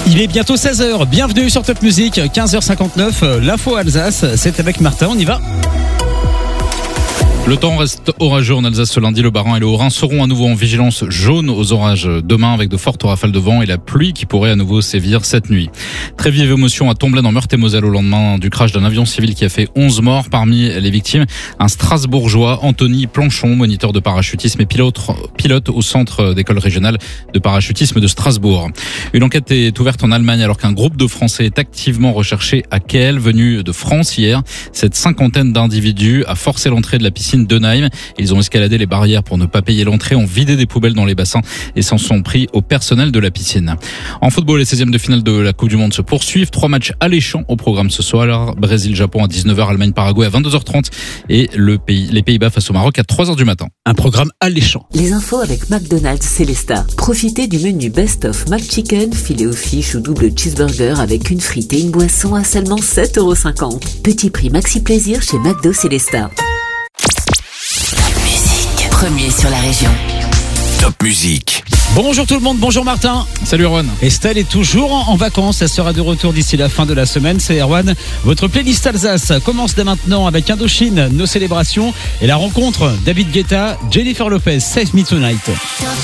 Il est bientôt 16h, bienvenue sur Top Music, 15h59, l'info Alsace, c'est avec Martin, on y va. Le temps reste orageux en Alsace ce lundi. Le Bas-Rhin et le Haut-Rhin seront à nouveau en vigilance jaune aux orages demain avec de fortes rafales de vent et la pluie qui pourrait à nouveau sévir cette nuit. Très vive émotion à Tomblaine en Meurthe-et-Moselle au lendemain du crash d'un avion civil qui a fait 11 morts. Parmi les victimes, un Strasbourgeois, Anthony Planchon, moniteur de parachutisme et pilote au centre d'école régionale de parachutisme de Strasbourg. Une enquête est ouverte en Allemagne alors qu'un groupe de Français est activement recherché à Kehl, venu de France hier. Cette cinquantaine d'individus a forcé l'entrée de la piscine d'Enheim. Ils ont escaladé les barrières pour ne pas payer l'entrée, ont vidé des poubelles dans les bassins et s'en sont pris au personnel de la piscine. En football, les 16e de finale de la Coupe du Monde se poursuivent. 3 matchs alléchants au programme ce soir. Brésil-Japon à 19h, Allemagne-Paraguay à 22h30 et les Pays-Bas face au Maroc à 3h du matin. Un programme alléchant. Les infos avec McDonald's Célestat. Profitez du menu Best of McChicken, filet aux fiches ou double cheeseburger avec une frite et une boisson à seulement 7,50 €. Petit prix maxi plaisir chez McDo Célestat. Premier sur la région. Top Music. Bonjour tout le monde, bonjour Martin. Salut Erwan. Estelle est toujours en vacances, elle sera de retour d'ici la fin de la semaine. C'est Erwan. Votre playlist Alsace commence dès maintenant avec Indochine, nos célébrations et la rencontre David Guetta, Jennifer Lopez, Save Me Tonight.